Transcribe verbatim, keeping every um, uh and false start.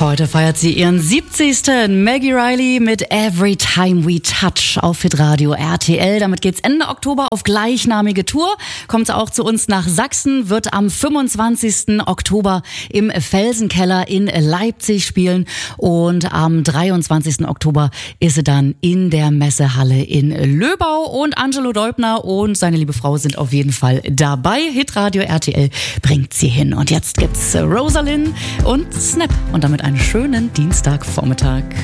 Heute feiert sie ihren siebzigsten Maggie Reilly mit Every Time We Touch auf Hitradio R T L. Damit geht's Ende Oktober auf gleichnamige Tour. Kommt auch zu uns nach Sachsen, wird am fünfundzwanzigsten Oktober im Felsenkeller in Leipzig spielen und am dreiundzwanzigsten Oktober ist sie dann in der Messehalle in Löbau und Angelo Deubner und seine liebe Frau sind auf jeden Fall dabei. Hitradio R T L bringt sie hin. Und jetzt gibt's Rosalind und Snap und damit einen schönen Dienstagvormittag.